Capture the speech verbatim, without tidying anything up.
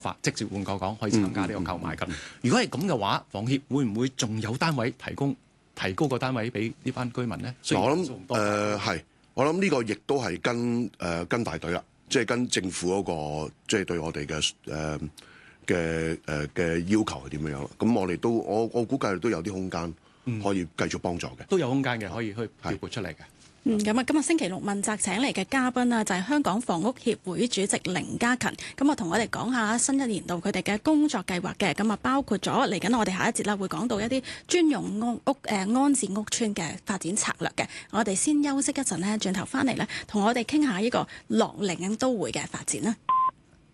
法，即係換句講可以參加呢個購買㗎。如果係咁嘅話，房協會唔會仲有單位提供提高個單位俾呢班居民呢？ 我諗誒係，我諗呢個亦都係跟誒、呃、跟大隊啦，即係跟政府嗰、那個即係對我哋嘅誒嘅誒嘅要求係點樣樣。咁我哋都我我估計都有啲空間可以繼續幫助嘅、嗯， 都有空間嘅，可以去調撥出嚟嘅。 嗯，咁啊，今日星期六問責請嚟嘅嘉賓啊，就係香港房屋協會主席凌嘉勤。咁啊，同我哋講下新一年度佢哋嘅工作計劃嘅。咁啊，包括咗嚟緊我哋下一節啦，會講到一啲專用屋屋誒、呃、安置屋邨嘅發展策略嘅。我哋先休息一陣呢，轉頭翻嚟呢，同我哋傾下呢個樂齡都會嘅發展啦。